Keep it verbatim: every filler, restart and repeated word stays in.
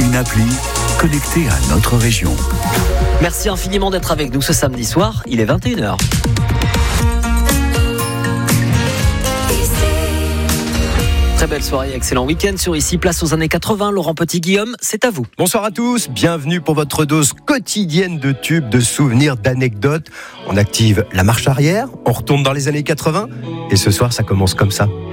une appli connectée à notre région. Merci infiniment d'être avec nous ce samedi soir, il est vingt et une heures. Très belle soirée, excellent week-end sur Ici, place aux années quatre-vingts. Laurent Petit-Guillaume, c'est à vous. Bonsoir à tous, bienvenue pour votre dose quotidienne de tubes, de souvenirs, d'anecdotes. On active la marche arrière, on retourne dans les années quatre-vingts et ce soir ça commence comme ça.